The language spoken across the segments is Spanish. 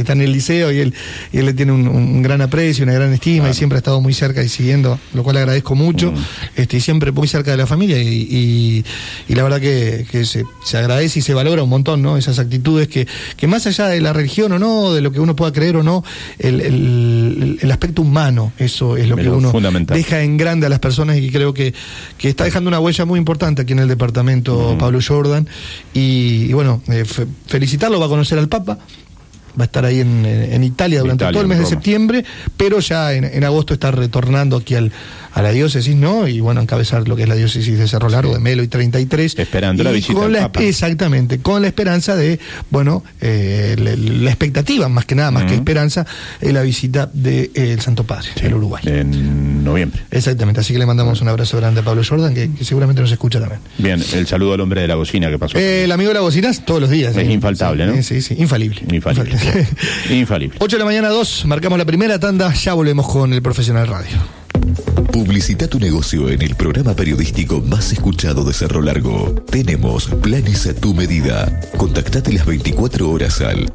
está en el liceo y él le tiene un gran aprecio, una gran estima, y siempre ha estado muy cerca y siguiendo, lo cual agradezco mucho, y siempre muy cerca de la familia, y la verdad que se agradece y se valora un montón, ¿no? Esas actitudes que más allá de la religión o no, de lo que uno pueda creer o no, el aspecto humano, eso es lo que uno deja en grande a las personas, y creo que está dejando una huella muy importante aquí en el departamento Pablo Jordan, y bueno, felicitarlo. Va a conocer al Papa, va a estar ahí en Italia durante todo el mes de septiembre, pero ya en agosto está retornando aquí a la diócesis, ¿no? Y bueno, encabezar lo que es la diócesis de Cerro Largo, de Melo y 33. Esperando la visita del Papa. Exactamente, con la esperanza de, bueno, la expectativa, más que nada, más que esperanza, la visita del Santo Padre, el Uruguay. En noviembre. Exactamente, así que le mandamos un abrazo grande a Pablo Jordan, que seguramente nos escucha también. Bien, el saludo al hombre de la bocina que pasó. El amigo de la bocina todos los días. Es infaltable, ¿no? Sí, infalible. Infalible. 8 de la mañana, 2, marcamos la primera tanda, ya volvemos con el Profesional Radio. Publicita tu negocio en el programa periodístico más escuchado de Cerro Largo. Tenemos planes a tu medida. Contactate las 24 horas al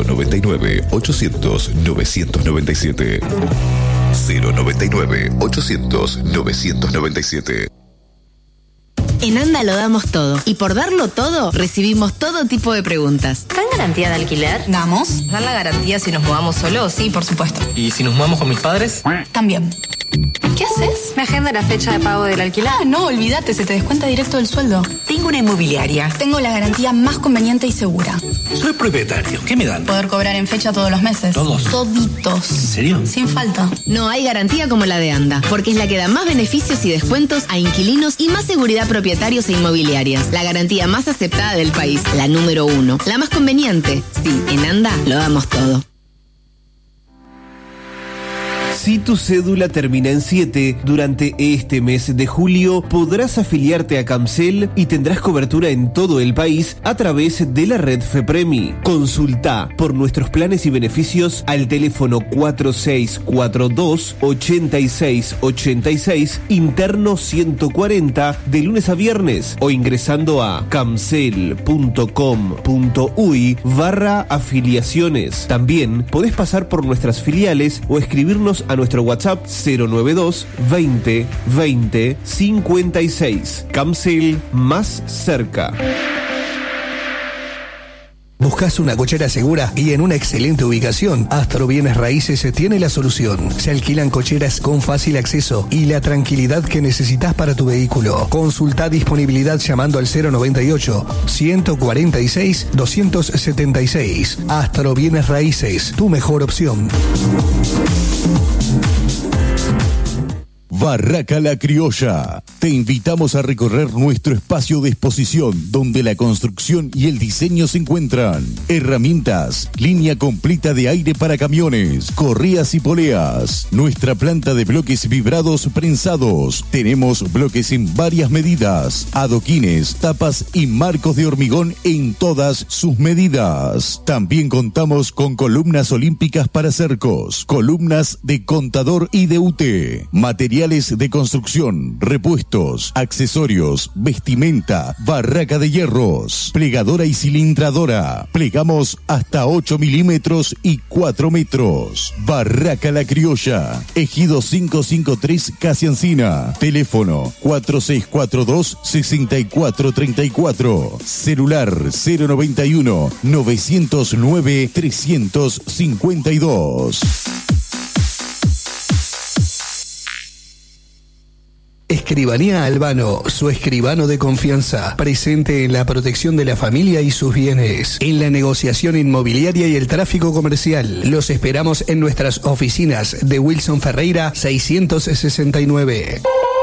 099-800-997. 099-800-997. En ANDA lo damos todo, y por darlo todo recibimos todo tipo de preguntas. ¿Dan garantía de alquiler? Damos. ¿Dan la garantía si nos mudamos solos? Sí, por supuesto. ¿Y si nos mudamos con mis padres? También. ¿Qué haces? ¿Me agenda la fecha de pago del alquiler? No, olvídate, se te descuenta directo del sueldo. Tengo una inmobiliaria. Tengo la garantía más conveniente y segura. Soy propietario. ¿Qué me dan? Poder cobrar en fecha todos los meses. ¿Todos? Toditos. ¿En serio? Sin falta. No hay garantía como la de ANDA, porque es la que da más beneficios y descuentos a inquilinos y más seguridad a propietarios e inmobiliarias. La garantía más aceptada del país, la número 1, la más conveniente. Sí, en ANDA lo damos todo. Si tu cédula termina en 7, durante este mes de julio podrás afiliarte a Camcel y tendrás cobertura en todo el país a través de la red FEPREMI. Consulta por nuestros planes y beneficios al teléfono 4642-8686, interno 140, de lunes a viernes, o ingresando a camcel.com.uy/afiliaciones. También podés pasar por nuestras filiales o escribirnos a nuestro WhatsApp 092 20 20 56. Camcel, más cerca. ¿Buscas una cochera segura y en una excelente ubicación? Astro Bienes Raíces tiene la solución. Se alquilan cocheras con fácil acceso y la tranquilidad que necesitas para tu vehículo. Consulta disponibilidad llamando al 098-146-276. Astro Bienes Raíces, tu mejor opción. Barraca La Criolla. Te invitamos a recorrer nuestro espacio de exposición donde la construcción y el diseño se encuentran. Herramientas, línea completa de aire para camiones, correas y poleas. Nuestra planta de bloques vibrados prensados. Tenemos bloques en varias medidas, adoquines, tapas y marcos de hormigón en todas sus medidas. También contamos con columnas olímpicas para cercos, columnas de contador y de UTE, materiales de construcción, repuestos, accesorios, vestimenta, barraca de hierros, plegadora y cilindradora. Plegamos hasta 8 milímetros y 4 metros. Barraca La Criolla, Ejido 553 Casi Encina. Teléfono 4642-6434. Celular 091-909-352. Escribanía Albano, su escribano de confianza, presente en la protección de la familia y sus bienes, en la negociación inmobiliaria y el tráfico comercial. Los esperamos en nuestras oficinas de Wilson Ferreira 669.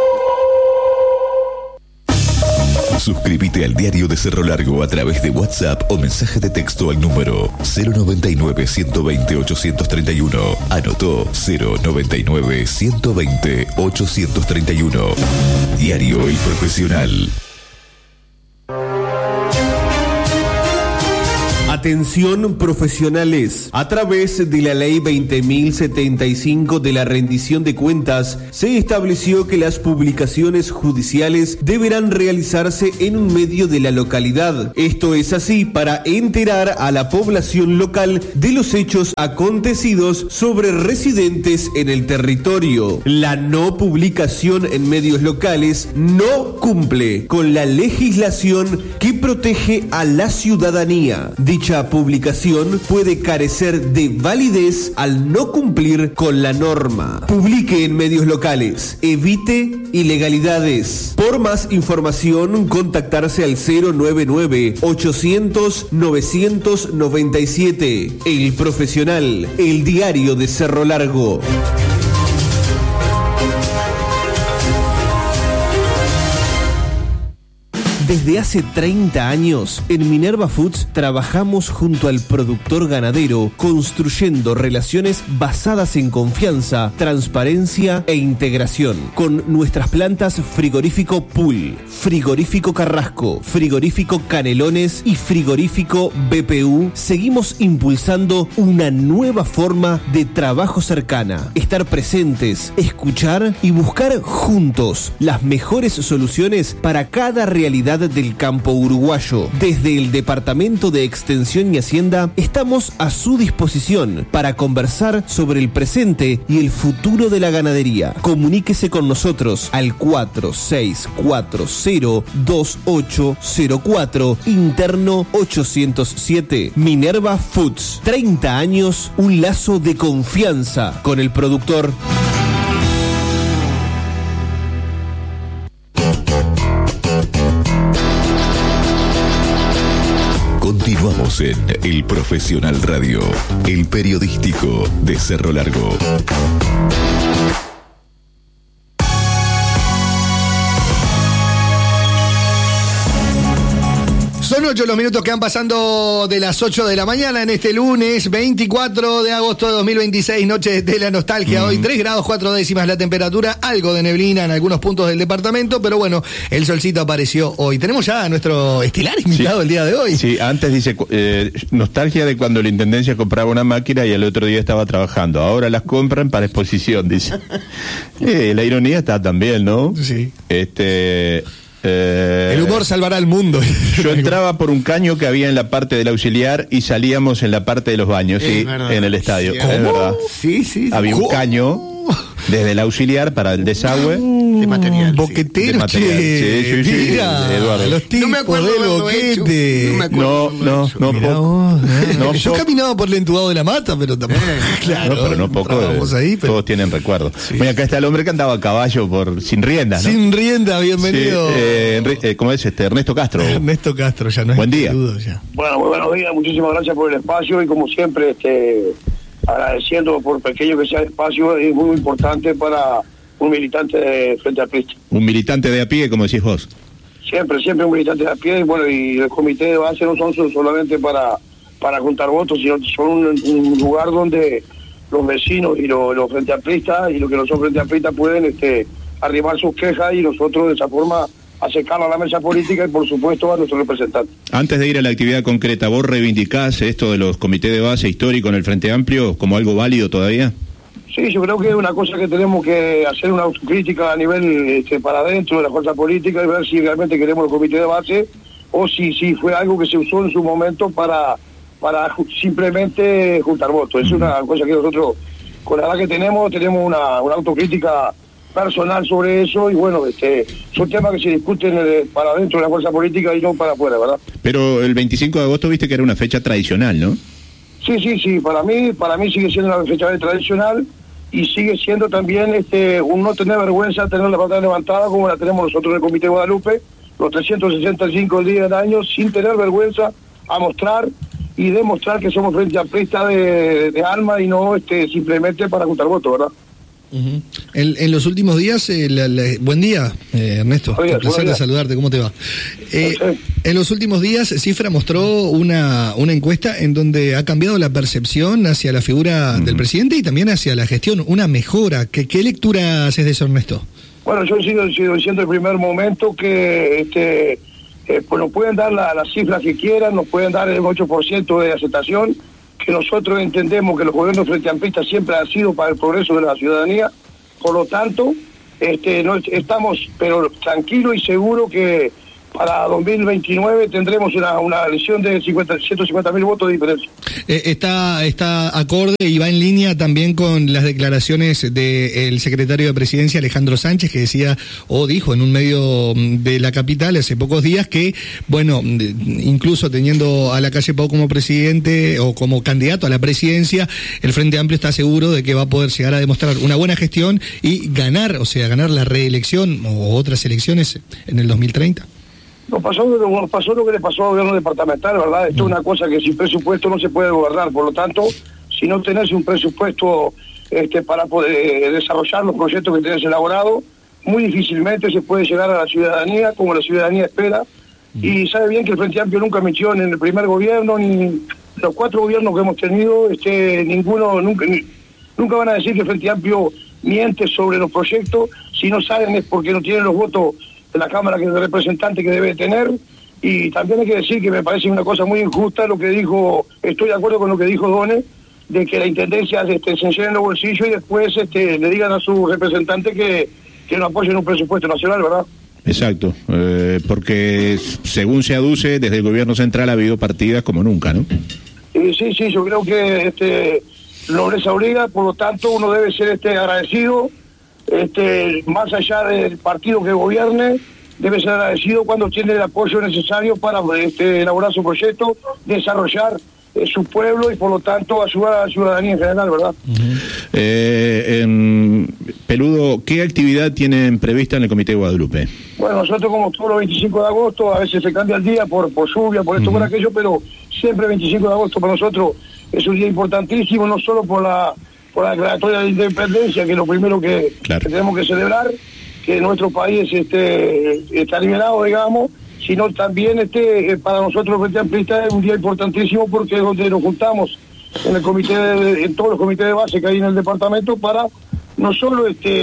Suscríbete al Diario de Cerro Largo a través de WhatsApp o mensaje de texto al número 099-120-831. Anotó 099-120-831. Diario El Profesional. Atención profesionales. A través de la Ley 20.075 de la rendición de cuentas, se estableció que las publicaciones judiciales deberán realizarse en un medio de la localidad. Esto es así para enterar a la población local de los hechos acontecidos sobre residentes en el territorio. La no publicación en medios locales no cumple con la legislación que protege a la ciudadanía. Dicha publicación puede carecer de validez al no cumplir con la norma. Publique en medios locales. Evite ilegalidades. Por más información, contactarse al 099-800-997. El Profesional, el diario de Cerro Largo. Desde hace 30 años, en Minerva Foods trabajamos junto al productor ganadero, construyendo relaciones basadas en confianza, transparencia e integración. Con nuestras plantas Frigorífico Pool, Frigorífico Carrasco, Frigorífico Canelones y Frigorífico BPU, seguimos impulsando una nueva forma de trabajo cercana. Estar presentes, escuchar y buscar juntos las mejores soluciones para cada realidad del campo uruguayo. Desde el Departamento de Extensión y Hacienda estamos a su disposición para conversar sobre el presente y el futuro de la ganadería. Comuníquese con nosotros al 46402804, interno 807. Minerva Foods, 30 años, un lazo de confianza con el productor. Continuamos en El Profesional Radio, el periodístico de Cerro Largo. Son 8 los minutos que van pasando de las 8 de la mañana en este lunes 24 de agosto de 2026, noche de la nostalgia. Hoy 3 grados 4 décimas la temperatura, algo de neblina en algunos puntos del departamento, pero bueno, el solcito apareció hoy. Tenemos ya a nuestro estelar invitado el día de hoy. Sí, antes dice, nostalgia de cuando la Intendencia compraba una máquina y el otro día estaba trabajando. Ahora las compran para exposición, dice. La ironía está también, ¿no? Sí. El humor salvará al mundo. Yo entraba por un caño que había en la parte del auxiliar y salíamos en la parte de los baños, sí, en el estadio. Sí, es verdad. Sí. Había un caño desde el auxiliar para el desagüe. De material. Boquetero, de material. Sí. Mira, Eduardo. los tipos no me acuerdo del boquete. Yo caminaba por el entubado de la mata, pero tampoco. Claro, pero no poco. Ahí, pero... Todos tienen recuerdo. Sí. Bueno, acá está el hombre que andaba a caballo sin riendas, ¿no? Sin rienda, bienvenido. Sí, ¿cómo es Ernesto Castro? Ernesto Castro, ya no es. Buen día. Ya. Bueno, muy buenos días, muchísimas gracias por el espacio y como siempre, agradeciendo por pequeño que sea el espacio, es muy importante para un militante de Frente Amplista. Un militante de a pie, como decís vos. Siempre un militante de a pie, y bueno, y el comité de base no son solamente para juntar votos, sino son un lugar donde los vecinos y los Frente Amplistas y los que no son Frente Amplistas pueden arrimar sus quejas y nosotros de esa forma acercarlo a la mesa política y por supuesto a nuestros representantes. Antes de ir a la actividad concreta, ¿vos reivindicás esto de los comités de base histórico en el Frente Amplio como algo válido todavía? Sí, yo creo que es una cosa que tenemos que hacer una autocrítica a nivel para adentro de la fuerza política y ver si realmente queremos los comités de base o si fue algo que se usó en su momento para simplemente juntar votos. Es una cosa que nosotros, con la edad que tenemos una autocrítica personal sobre eso y bueno, son temas que se discuten para adentro de la fuerza política y no para afuera, ¿verdad? Pero el 25 de agosto viste que era una fecha tradicional, ¿no? Sí, para mí sigue siendo una fecha tradicional y sigue siendo también un no tener vergüenza tener la pantalla levantada como la tenemos nosotros en el Comité de Guadalupe, los 365 días del año, sin tener vergüenza a mostrar y demostrar que somos Frente Amplista de alma y no simplemente para juntar votos, ¿verdad? Uh-huh. En los últimos días, buen día, Ernesto, un placer de saludarte, ¿cómo te va? En los últimos días, Cifra mostró una encuesta en donde ha cambiado la percepción hacia la figura del presidente y también hacia la gestión, una mejora. ¿Qué lectura haces de eso, Ernesto? Bueno, yo sigo diciendo el primer momento que pues nos pueden dar las cifras que quieran, nos pueden dar el 8% de aceptación, que nosotros entendemos que los gobiernos frente amplistas siempre han sido para el progreso de la ciudadanía. Por lo tanto, no estamos pero tranquilos y seguros que para 2029 tendremos una elección de 150.000 votos de diferencia. Está acorde y va en línea también con las declaraciones del secretario de Presidencia, Alejandro Sánchez, que decía o dijo en un medio de la capital hace pocos días que, bueno, incluso teniendo a Lacalle Pou como presidente o como candidato a la presidencia, el Frente Amplio está seguro de que va a poder llegar a demostrar una buena gestión y ganar, o sea, ganar la reelección o otras elecciones en el 2030. Nos pasó lo que le pasó al gobierno departamental, ¿verdad? Esto es una cosa que sin presupuesto no se puede gobernar. Por lo tanto, si no tenés un presupuesto para poder desarrollar los proyectos que tenés elaborados, muy difícilmente se puede llegar a la ciudadanía como la ciudadanía espera. Y sabe bien que el Frente Amplio nunca mintió en el primer gobierno, ni los 4 gobiernos que hemos tenido, nunca van a decir que el Frente Amplio miente sobre los proyectos. Si no saben es porque no tienen los votos de la Cámara de Representantes que debe tener. Y también hay que decir que me parece una cosa muy injusta lo que dijo, estoy de acuerdo con lo que dijo Done, de que la Intendencia se enllene en los bolsillos y después le digan a sus representantes que no apoyen un presupuesto nacional, ¿verdad? Exacto, porque según se aduce, desde el gobierno central ha habido partidas como nunca, ¿no? Sí, yo creo que nobleza obliga, por lo tanto uno debe ser agradecido, más allá del partido que gobierne, debe ser agradecido cuando tiene el apoyo necesario para elaborar su proyecto, desarrollar su pueblo y por lo tanto ayudar a la ciudadanía en general, ¿verdad? Peludo, ¿qué actividad tienen prevista en el Comité de Guadalupe? Bueno, nosotros como todos los 25 de agosto, a veces se cambia el día por lluvia, por esto, por aquello, pero siempre 25 de agosto para nosotros es un día importantísimo, no solo por la declaratoria de independencia, que es lo primero que tenemos que celebrar, que nuestro país está liberado, digamos, sino también para nosotros Frente Amplista es un día importantísimo porque es donde nos juntamos en todos los comités de base que hay en el departamento para no solo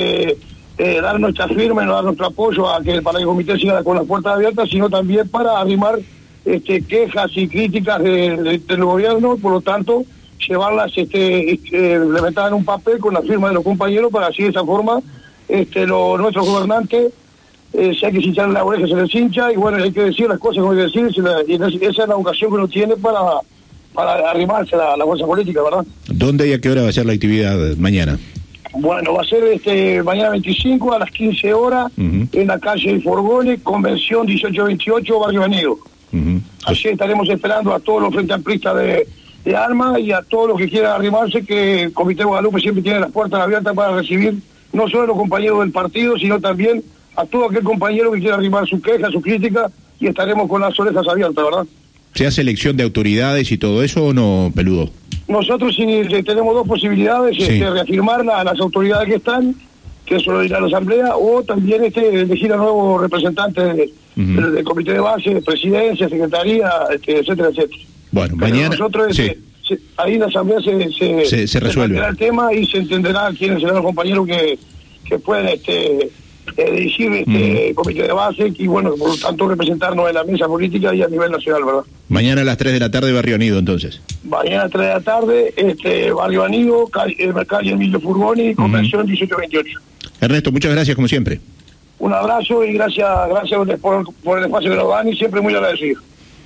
dar nuestra firma y dar nuestro apoyo para que el comité siga con las puertas abiertas, sino también para arrimar quejas y críticas del gobierno, por lo tanto llevarlas implementadas en un papel con la firma de los compañeros para así de esa forma nuestros gobernantes si hay que cincharle la oreja se les hincha y bueno, hay que decir las cosas como hay que decir y esa es la ocasión que uno tiene para arrimarse a la fuerza política, ¿verdad? ¿Dónde y a qué hora va a ser la actividad mañana? Bueno, va a ser mañana 25 a las 15 horas en la calle Forgone, Convención 1828, Barrio Anido. Allí estaremos esperando a todos los frente amplistas de Alma y a todos los que quieran arrimarse, que el Comité de Guadalupe siempre tiene las puertas abiertas para recibir no solo a los compañeros del partido, sino también a todo aquel compañero que quiera arrimar su queja, su crítica, y estaremos con las orejas abiertas, ¿verdad? ¿Se hace elección de autoridades y todo eso o no, Peludo? Nosotros sí tenemos dos posibilidades, reafirmar las autoridades que están, que eso lo dirá la Asamblea, o también elegir a nuevos representantes del Comité de Base, Presidencia, Secretaría, etcétera, etcétera. Bueno, pero mañana... Nosotros, ahí en la Asamblea se resuelve el tema y se entenderá quiénes serán los compañeros que pueden dirigir comité de base y bueno, por lo tanto representarnos en la mesa política y a nivel nacional, ¿verdad? Mañana a las 3 de la tarde, Barrio Anido, entonces. Mañana a las 3 de la tarde, Barrio Anido, calle Emilio Furgoni, Convención 1828. Ernesto, muchas gracias como siempre. Un abrazo y gracias por el espacio que nos dan y siempre muy agradecido.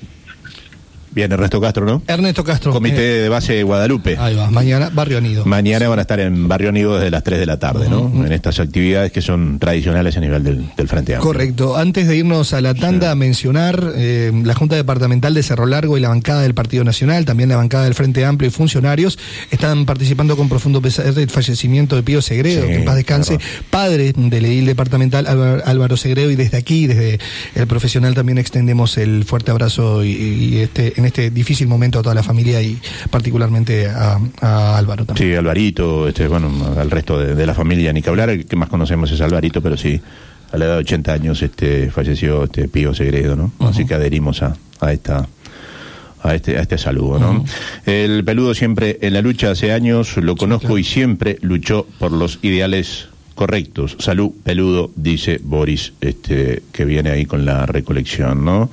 Bien, Ernesto Castro, ¿no? Ernesto Castro. Comité de Base de Guadalupe. Ahí va, mañana Barrio Anido. Mañana van a estar en Barrio Anido desde las 3 de la tarde, ¿no? En estas actividades que son tradicionales a nivel del Frente Amplio. Correcto. Antes de irnos a la tanda, mencionar la Junta Departamental de Cerro Largo y la bancada del Partido Nacional, también la bancada del Frente Amplio y funcionarios, están participando con profundo pesar del fallecimiento de Pío Segredo, que en paz descanse, padre del edil departamental Álvaro Segredo, y desde aquí, desde el profesional, también extendemos el fuerte abrazo en este difícil momento a toda la familia y particularmente a Álvaro también. Sí, Alvarito, bueno, al resto de la familia, ni que hablar, el que más conocemos es Alvarito, pero sí, a la edad de 80 años falleció Pío Segredo, ¿no? Así que adherimos a este saludo, ¿no? El Peludo siempre en la lucha hace años, lo conozco y siempre luchó por los ideales correctos. Salud, peludo, dice Boris, que viene ahí con la recolección, ¿no?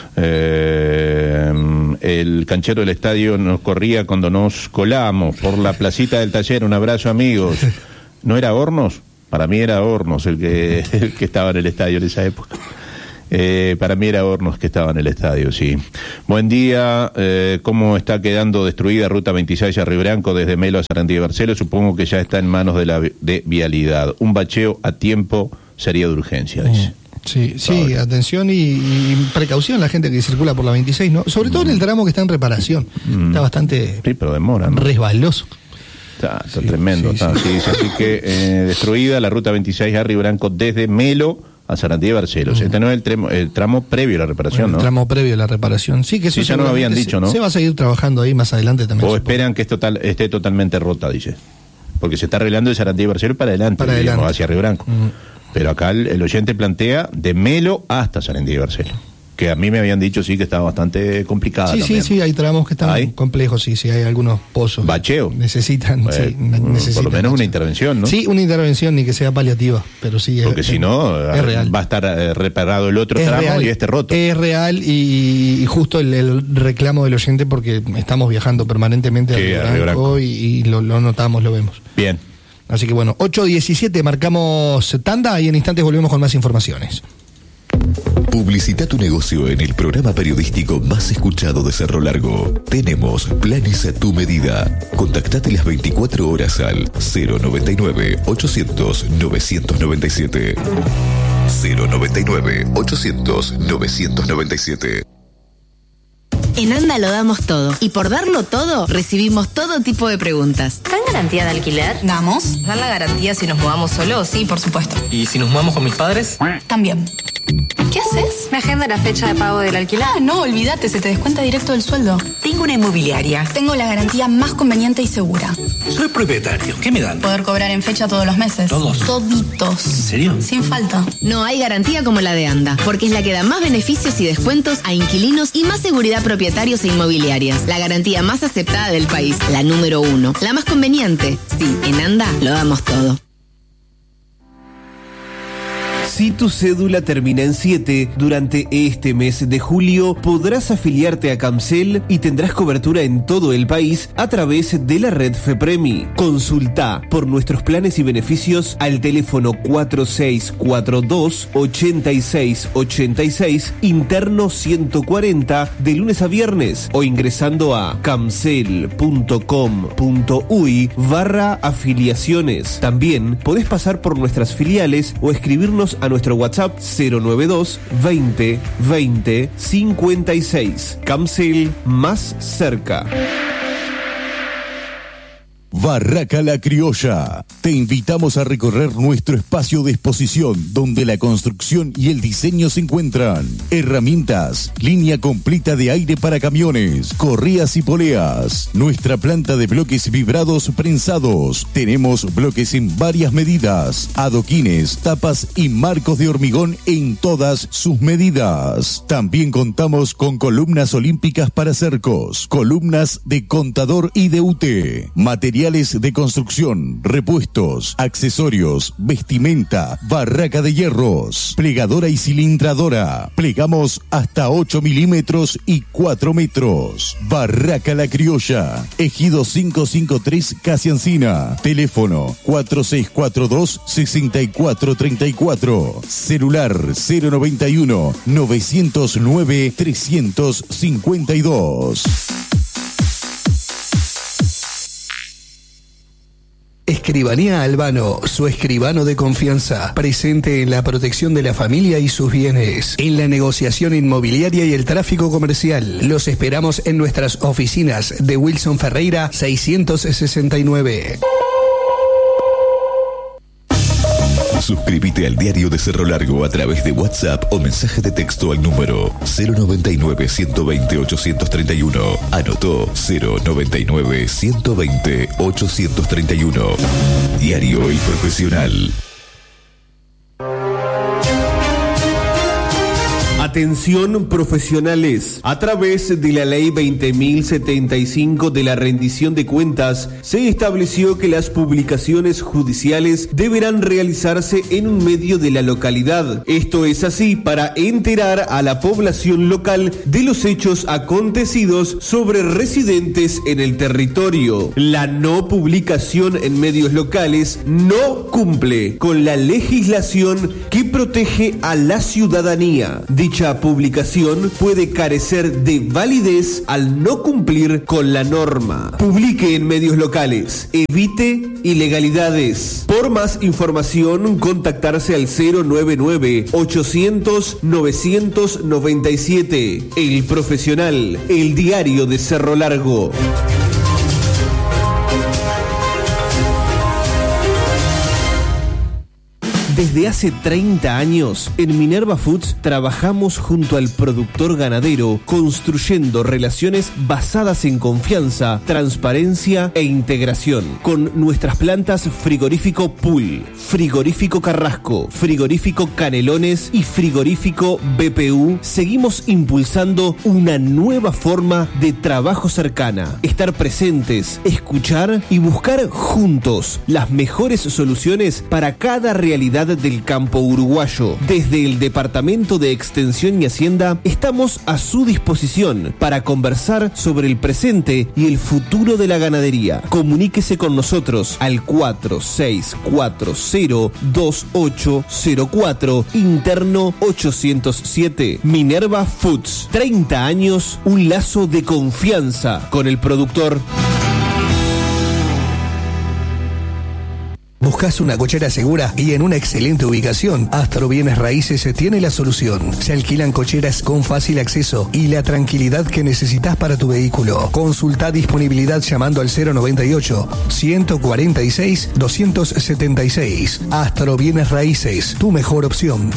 El canchero del estadio nos corría cuando nos colamos por la placita del taller. Un abrazo, amigos. ¿No era Hornos? Para mí era Hornos el que estaba en el estadio en esa época. Para mí era Hornos que estaba en el estadio, sí. Buen día. ¿Cómo está quedando destruida Ruta 26 a Río Branco desde Melo a Sarandí de Barcelo? Supongo que ya está en manos de Vialidad. Un bacheo a tiempo sería de urgencia, dice. Sí, atención y precaución la gente que circula por la 26, ¿no? Sobre todo en el tramo que está en reparación. Está bastante pero demora, ¿no? Resbaloso. Está tremendo. Sí. Así que destruida la Ruta 26 a Río Branco desde Melo a Sarandí de Barcelos. Este no es el tramo previo a la reparación, ¿no? El tramo previo a la reparación. Sí, que eso ya nos habían dicho, ¿no? Se va a seguir trabajando ahí más adelante también. O esperan que esté totalmente rota, dice. Porque se está arreglando de Sarandí de Barcelos para adelante, digamos, hacia Río Branco. Pero acá el oyente plantea de Melo hasta Sarandí de Barcelos. Que a mí me habían dicho, sí, que estaba bastante complicada también. Sí, hay tramos que están complejos, sí, hay algunos pozos. Bacheo. Necesitan, necesitan por lo menos una intervención, ¿no? Sí, una intervención, ni que sea paliativa, pero sí. Porque si no, va a estar reparado el otro tramo real, y este roto. Es real y justo el reclamo del oyente, porque estamos viajando permanentemente a Río Branco y lo notamos, lo vemos. Bien. Así que bueno, 8:17, marcamos tanda y en instantes volvemos con más informaciones. Publicita tu negocio en el programa periodístico más escuchado de Cerro Largo. Tenemos planes a tu medida. Contactate las 24 horas al 099-800-997. 099-800-997. En ANDA lo damos todo. Y por darlo todo, recibimos todo tipo de preguntas. ¿Dan garantía de alquiler? ¿Damos? ¿Dan la garantía si nos mudamos solos? Sí, por supuesto. ¿Y si nos mudamos con mis padres? También. ¿Qué haces? Me agenda la fecha de pago del alquiler. No, olvídate, se te descuenta directo del sueldo. Tengo una inmobiliaria. Tengo la garantía más conveniente y segura. Soy propietario. ¿Qué me dan? Poder cobrar en fecha todos los meses. ¿Todos? Toditos. ¿En serio? Sin falta. No hay garantía como la de ANDA, porque es la que da más beneficios y descuentos a inquilinos y más seguridad a propietarios e inmobiliarias. La garantía más aceptada del país, la número 1. La más conveniente. Sí, en ANDA lo damos todo. Si tu cédula termina en 7, durante este mes de julio podrás afiliarte a Camcel y tendrás cobertura en todo el país a través de la red FEPREMI. Consulta por nuestros planes y beneficios al teléfono 4642-8686, interno 140, de lunes a viernes, o ingresando a camcel.com.uy/afiliaciones. También podés pasar por nuestras filiales o escribirnos a nuestro WhatsApp 092 20 20 56. Camcel, más cerca. Barraca La Criolla. Te invitamos a recorrer nuestro espacio de exposición donde la construcción y el diseño se encuentran. Herramientas, línea completa de aire para camiones, correas y poleas. Nuestra planta de bloques vibrados prensados. Tenemos bloques en varias medidas, adoquines, tapas y marcos de hormigón en todas sus medidas. También contamos con columnas olímpicas para cercos, columnas de contador y de UT, materiales de construcción, repuestos, accesorios, vestimenta, barraca de hierros, plegadora y cilindradora. Plegamos hasta 8 milímetros y 4 metros. Barraca La Criolla, Ejido 553 Casi Encina. Teléfono 4642-6434. Celular 091 909 352. Escribanía Albano, su escribano de confianza, presente en la protección de la familia y sus bienes, en la negociación inmobiliaria y el tráfico comercial. Los esperamos en nuestras oficinas de Wilson Ferreira 669. Suscríbete al Diario de Cerro Largo a través de WhatsApp o mensaje de texto al número 099-120-831. Anotó 099-120-831. Diario El Profesional. Atención profesionales. A través de la Ley 20.075 de la rendición de cuentas, se estableció que las publicaciones judiciales deberán realizarse en un medio de la localidad. Esto es así para enterar a la población local de los hechos acontecidos sobre residentes en el territorio. La no publicación en medios locales no cumple con la legislación que protege a la ciudadanía. Dicha publicación puede carecer de validez al no cumplir con la norma. Publique en medios locales. Evite ilegalidades. Por más información, contactarse al 099-800-997. El Profesional, el diario de Cerro Largo. Desde hace 30 años, en Minerva Foods trabajamos junto al productor ganadero, construyendo relaciones basadas en confianza, transparencia e integración. Con nuestras plantas Frigorífico Pool, Frigorífico Carrasco, Frigorífico Canelones y Frigorífico BPU, seguimos impulsando una nueva forma de trabajo cercana. Estar presentes, escuchar y buscar juntos las mejores soluciones para cada realidad del campo uruguayo. Desde el Departamento de Extensión y Hacienda estamos a su disposición para conversar sobre el presente y el futuro de la ganadería. Comuníquese con nosotros al 46402804 interno 807. Minerva Foods, 30 años, un lazo de confianza con el productor. ¿Buscas una cochera segura y en una excelente ubicación? Astro Bienes Raíces tiene la solución. Se alquilan cocheras con fácil acceso y la tranquilidad que necesitas para tu vehículo. Consulta disponibilidad llamando al 098-146-276. Astro Bienes Raíces, tu mejor opción.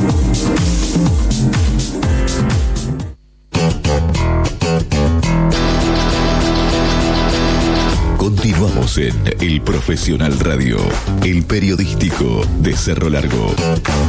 Continuamos en El Profesional Radio, el periodístico de Cerro Largo.